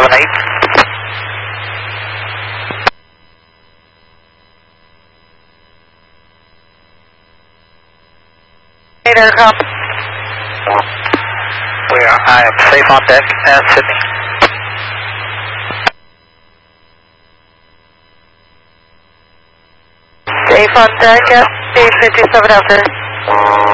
778. Aircom. I am safe on deck at Sydney. Safe on deck at 857 after.